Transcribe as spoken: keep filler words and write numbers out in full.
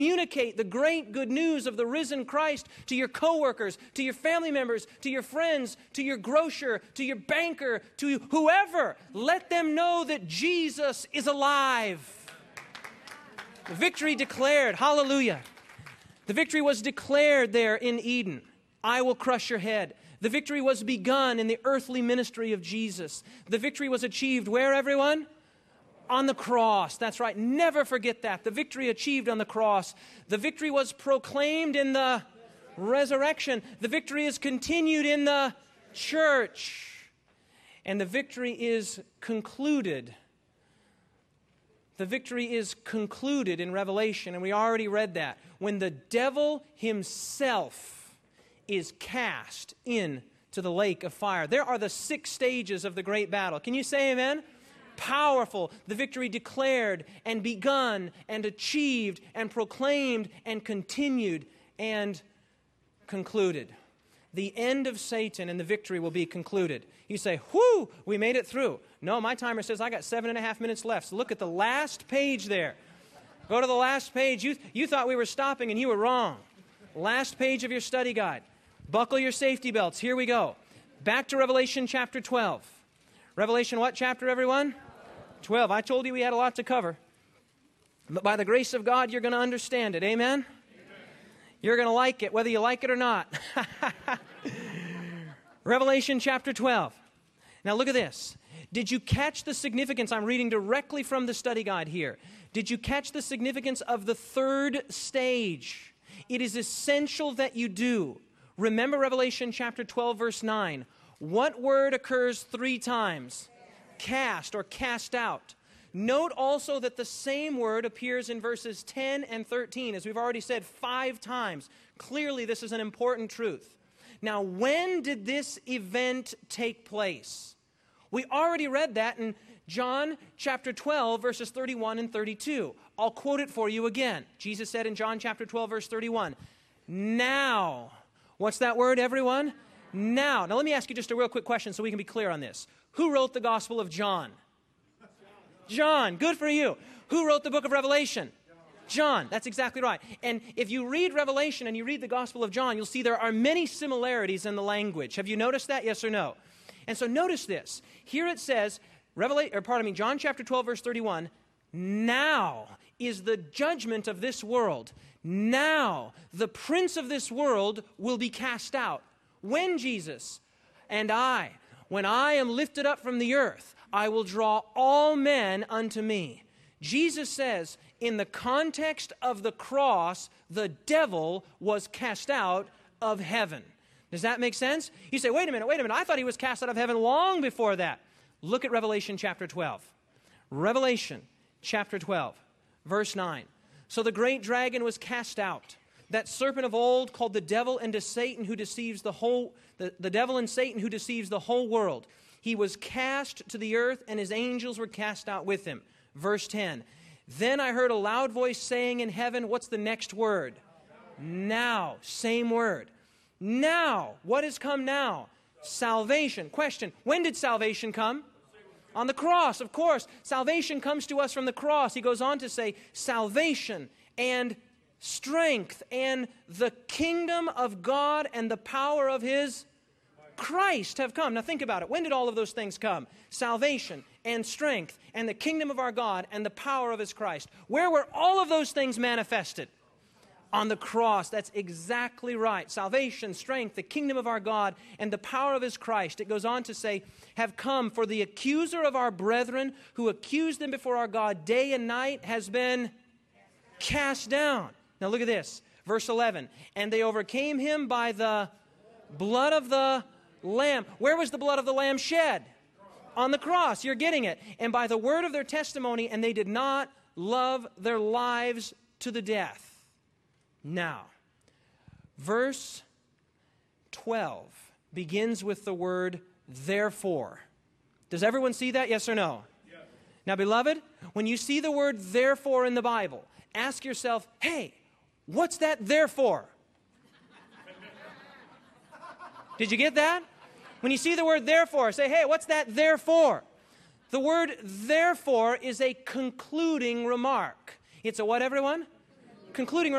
communicate the great good news of the risen Christ to your coworkers, to your family members, to your friends, to your grocer, to your banker, to whoever. Let them know that Jesus is alive. The victory declared. Hallelujah. The victory was declared there in Eden. I will crush your head. The victory was begun in the earthly ministry of Jesus. The victory was achieved where, everyone? On the cross. That's right. Never forget that. The victory achieved on the cross. The victory was proclaimed in the resurrection. The victory is continued in the church. And the victory is concluded. The victory is concluded in Revelation, and we already read that. When the devil himself is cast into the lake of fire. There are the six stages of the great battle. Can you say amen? Powerful, the victory declared and begun and achieved and proclaimed and continued and concluded. The end of Satan and the victory will be concluded. You say, whoo, we made it through. No, my timer says I got seven and a half minutes left. So look at the last page there. Go to the last page. You, you thought we were stopping and you were wrong. Last page of your study guide. Buckle your safety belts. Here we go. Back to Revelation chapter twelve. Revelation what chapter, everyone? twelve. I told you we had a lot to cover. But by the grace of God, you're going to understand it. Amen? Amen. You're going to like it, whether you like it or not. Revelation chapter twelve. Now look at this. Did you catch the significance? I'm reading directly from the study guide here. Did you catch the significance of the third stage? It is essential that you do. Remember Revelation chapter twelve, verse nine. What word occurs three times? Cast or cast out. Note also that the same word appears in verses ten and thirteen, as we've already said five times. Clearly, this is an important truth. Now, when did this event take place? We already read that in John chapter twelve, verses thirty-one and thirty-two. I'll quote it for you again. Jesus said in John chapter twelve, verse thirty-one, now. What's that word, everyone? Now. Now, let me ask you just a real quick question so we can be clear on this. Who wrote the Gospel of John? John. Good for you. Who wrote the book of Revelation? John. That's exactly right. And if you read Revelation and you read the Gospel of John, you'll see there are many similarities in the language. Have you noticed that? Yes or no? And so notice this. Here it says, Revelation, or pardon me, John chapter twelve, verse thirty-one, now is the judgment of this world. Now the prince of this world will be cast out. When, Jesus? And I, when I am lifted up from the earth, I will draw all men unto me. Jesus says, in the context of the cross, the devil was cast out of heaven. Does that make sense? You say, wait a minute, wait a minute. I thought he was cast out of heaven long before that. Look at Revelation chapter twelve. Revelation chapter twelve, verse nine. So the great dragon was cast out, that serpent of old called the devil and to Satan who deceives the whole, the, the devil and Satan who deceives the whole world. He was cast to the earth and his angels were cast out with him. Verse ten. Then I heard a loud voice saying in heaven, what's the next word? Now. Same word. Now. What has come now? Salvation. Question. When did salvation come? On the cross, of course. Salvation comes to us from the cross. He goes on to say, salvation and strength and the kingdom of God and the power of His Christ have come. Now think about it. When did all of those things come? Salvation and strength and the kingdom of our God and the power of His Christ. Where were all of those things manifested? On the cross. That's exactly right. Salvation, strength, the kingdom of our God, and the power of His Christ. It goes on to say, have come, for the accuser of our brethren, who accused them before our God day and night, has been cast down. Now look at this. Verse eleven. And they overcame him by the blood of the Lamb. Where was the blood of the Lamb shed? On the cross. You're getting it. And by the word of their testimony, and they did not love their lives to the death. Now, verse twelve begins with the word therefore. Does everyone see that? Yes or no? Yes. Now, beloved, when you see the word therefore in the Bible, ask yourself, hey, what's that therefore? Did you get that? When you see the word therefore, say, hey, what's that therefore? The word therefore is a concluding remark. It's a what, everyone? concluding